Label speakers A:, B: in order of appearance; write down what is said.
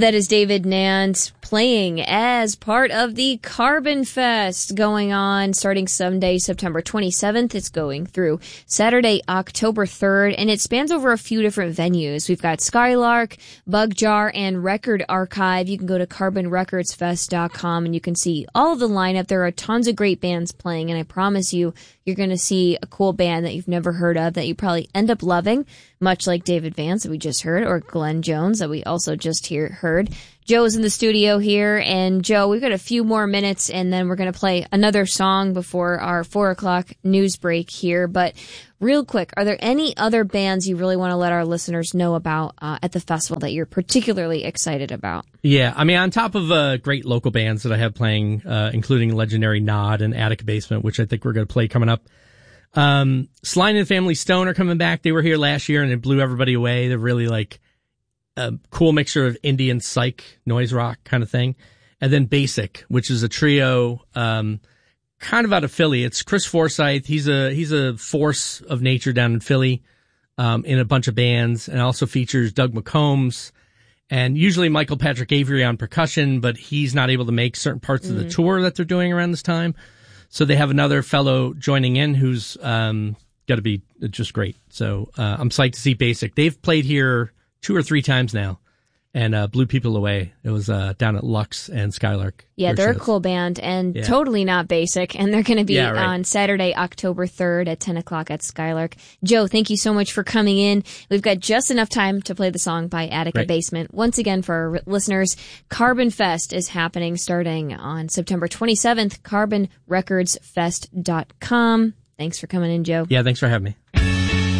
A: That is David Nance playing as part of the Carbon Fest going on starting Sunday, September 27th. It's going through Saturday, October 3rd, and it spans over a few different venues. We've got Skylark, Bug Jar, and Record Archive. You can go to carbonrecordsfest.com and you can see all of the lineup. There are tons of great bands playing, and I promise you, you're going to see a cool band that you've never heard of that you probably end up loving, much like David Vance that we just heard, or Glenn Jones that we also just heard. Joe's in the studio here, and Joe, we've got a few more minutes, and then we're going to play another song before our 4 o'clock news break here. But real quick, are there any other bands you really want to let our listeners know about at the festival that you're particularly excited about?
B: Yeah, I mean, on top of great local bands that I have playing, including legendary Nod and Attic Basement, which I think we're going to play coming up. Sly and the Family Stone are coming back. They were here last year, and it blew everybody away. They're really like a cool mixture of indie and psych, noise rock kind of thing. And then Basic, which is a trio, kind of out of Philly. It's Chris Forsyth. He's a force of nature down in Philly, in a bunch of bands, and also features Doug McCombs and usually Michael Patrick Avery on percussion, but he's not able to make certain parts of the tour that they're doing around this time. So they have another fellow joining in who's, got to be just great. So, I'm psyched to see Basic. They've played here 2 or 3 times now and blew people away. It was down at Lux and Skylark.
A: Yeah, they're shows. A cool band and totally not basic. And they're going to be on Saturday, October 3rd at 10 o'clock at Skylark. Joe, thank you so much for coming in. We've got just enough time to play the song by Attica Basement. Once again, for our listeners, Carbon Fest is happening starting on September 27th, carbonrecordsfest.com. Thanks for coming in, Joe.
B: Yeah, thanks for having me.